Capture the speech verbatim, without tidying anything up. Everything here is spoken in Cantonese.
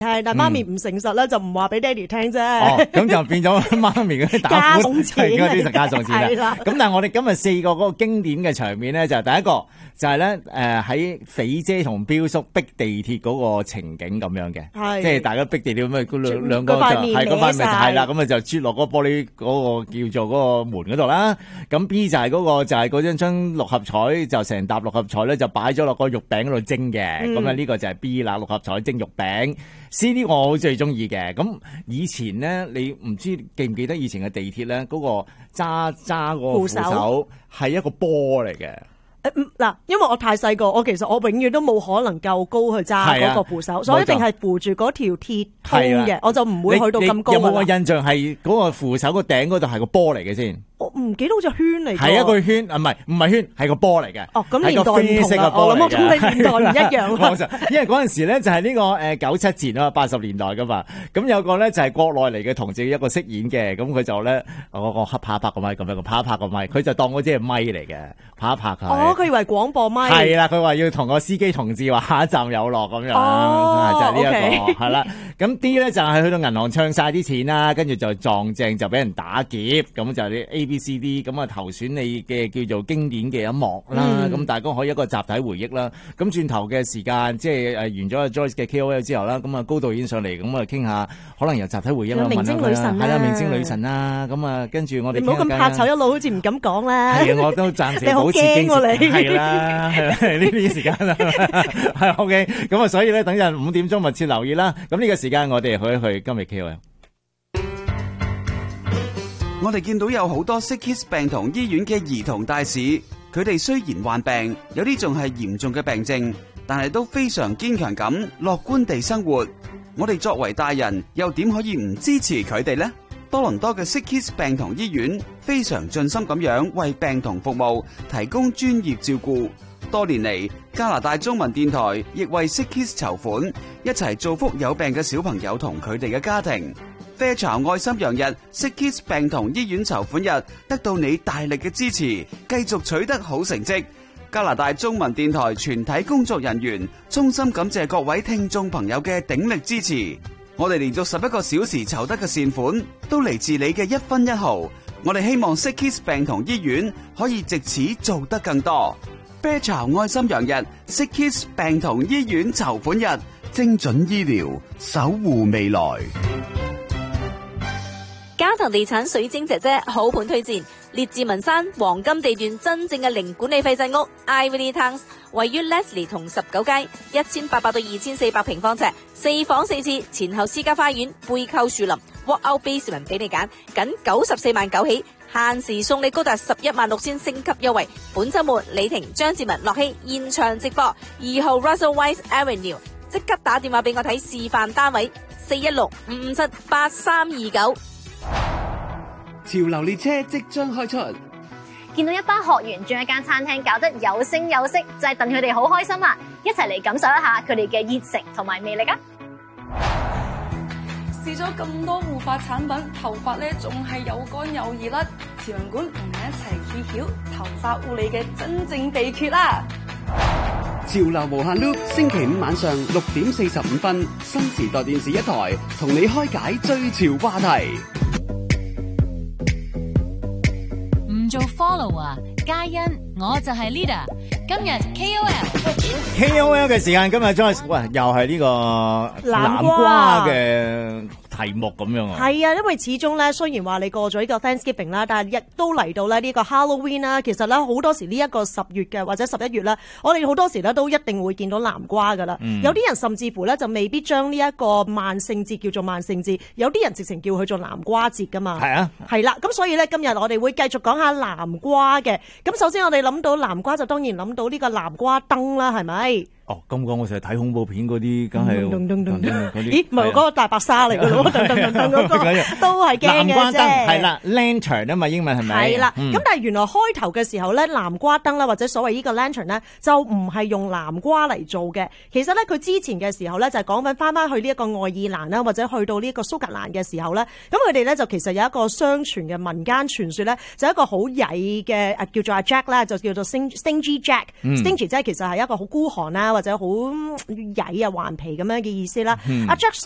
係，但媽咪唔誠實咧，就唔話俾爹哋聽啫。 哦，咁就變咗媽咪嗰啲打款係嗰啲加餸錢啦。咁但係我哋今日四個嗰個經典嘅場面咧，就係第一個就係咧誒喺肥姐同彪叔逼地鐵嗰個情景咁樣嘅，即係大家逼地鐵咁啊，兩兩個就係嗰塊面係啦，咁啊就啜落嗰個玻璃嗰個叫做嗰個門嗰度啦。咁 B 就係嗰個就係嗰張張六合彩就成沓六合彩咧就擺咗落個肉餅嗰度蒸嘅。咁啊呢個就係 B 啦，六合彩蒸肉餅。C 呢個我最中意嘅，咁以前咧，你唔知記唔記得以前嘅地鐵咧，嗰、那個揸揸個扶手係一個波嚟嘅。誒， 嗱，因為我太細個，我其實我永遠都冇可能夠高去揸嗰個扶手，啊、所以一定係扶住嗰條鐵通嘅，啊、我就唔會去到咁高。 有冇個印象係嗰個扶手個頂嗰度係個波嚟嘅先？ 我唔記得好似圈嚟嘅， 係一個圈啊，唔係唔係圈，係個波嚟嘅。 哦，咁年代唔同啦，我諗我同你年代唔一樣啦。 因為嗰陣時咧就係呢個誒九七前啊，八十年代噶嘛。咁有個咧就係國內嚟嘅同志一個飾演嘅，咁佢就咧我我拍一拍個咪咁樣，個拍一拍個咪，佢就當嗰隻係咪嚟嘅，拍一拍佢。 哦，佢以為廣播咪。 係啦，佢話要同個司機同志話下一站有落咁樣， 哦、 就係呢一個係啦。咁 D 咧就係去到銀行唱晒啲錢啦，跟住就撞正就俾人打劫，咁就啲 A B C D 咁啊投選你嘅叫做經典嘅一幕啦。咁、嗯、大家可以一個集體回憶啦。咁轉頭嘅時間即係誒完咗 Joyce 嘅 K O L 之後啦，咁啊高導演上嚟咁啊傾下，可能由集體回憶啦， 明星女神啦， 係啦，明星女神啦。咁啊跟住我哋唔好咁怕醜，一路好似唔敢講啦。 係啊，我都暫時保持矜持。係啦，係啦，呢啲時間啦，係 OK。咁啊，所以咧等陣五點鐘密切留意啦。咁呢個時間我哋去一去今日 K O L。 我哋見到有好多 Sick Kids 病童醫院嘅兒童大使，佢哋雖然患病，有啲仲係嚴重嘅病症，但係都非常堅強咁樂觀地生活。我哋作為大人，又點可以唔支持佢哋呢？多倫多嘅 Sick Kids 病童醫院非常盡心咁樣為病童服務，提供專業照顧。多年嚟，加拿大中文電台亦為 Sick Kids 籌款，一齊造福有病嘅小朋友同佢哋嘅家庭。啡巢愛心洋日 Sick Kids 病童醫院籌款日得到你大力嘅支持，繼續取得好成績。加拿大中文電台全體工作人員衷心感謝各位聽眾朋友嘅鼎力支持。我哋連續十一個小時籌得嘅善款都嚟自你嘅一分一毫。我哋希望 Sick Kids 病童醫院可以藉此做得更多。啡巢愛心洋日 Sick Kids 病童醫院籌款日，精準醫療，守護未來。 嘉騰地產水晶姐姐好盤推薦，列治文山黃金地段真正嘅零管理費制屋 Ivory Towns， 位於 Leslie 同十九街，一千八百到二千四百平方尺，四房四廁，前後私家花園，背靠樹林 ，walk out basement 俾你揀，僅九十四萬九起，限時送你高達十一萬六千升級優惠。本周末李婷、張志文、樂希現場直播，二號 Russell Weiss Avenue， 即刻打電話俾我睇示範單位，四一六五五七八三二九。 潮流列車即將開出， 見到一班學員將一間餐廳搞得有聲有色，就係戥佢哋好開心啊！一齊嚟感受一下佢哋嘅熱誠同埋魅力啊！ 試咗咁多護髮產品，頭髮咧仲係又乾又易甩，潮人館同你一齊揭曉頭髮護理嘅真正秘訣啦！ 潮流無限 loop， 星期五晚上六點四十五分，新時代電視一台同你開解最潮話題。 做 follow 啊，嘉欣，我就係 leader。今日 K O L，K O L 嘅時間，今日 Joyce，喂，又係呢個南瓜嘅題目咁樣啊。 係啊，因為始終咧，雖然話你過咗呢個 Thanksgiving 啦，但係亦都嚟到咧呢個 Halloween 啦。其實咧好多時呢一個十月嘅或者十一月咧，我哋好多時咧都一定會見到南瓜噶啦。嗯、有啲人甚至乎咧就未必將呢一個萬聖節叫做萬聖節，有啲人直情叫佢做南瓜節噶嘛。係啊，係啦。咁所以咧今日我哋會繼續講下南瓜嘅。咁首先我哋諗到南瓜就當然諗到呢個南瓜燈啦，係咪？ 哦，咁講我成日睇恐怖片嗰啲，梗係咦，唔係嗰個大白鯊嚟噶咯？噔噔噔噔嗰個都係驚嘅啫。南瓜燈係啦 ，lantern 啊嘛，英文係咪？係啦。咁、嗯、但係原來開頭嘅時候咧，南瓜燈啦，或者所謂呢個 lantern 咧，就唔係用南瓜嚟做嘅。其實咧，佢之前嘅時候咧，就係講緊翻翻去呢一個愛爾蘭啦，或者去到呢一個蘇格蘭嘅時候咧，咁佢哋咧就其實有一個相傳嘅民間傳說咧，就一個好曳嘅誒叫做阿 Jack 啦，就叫做 Stingy Jack。Stingy 即係其實係一個好孤寒啦。或者好曳啊、頑皮咁樣嘅意思啦。阿、嗯、Jack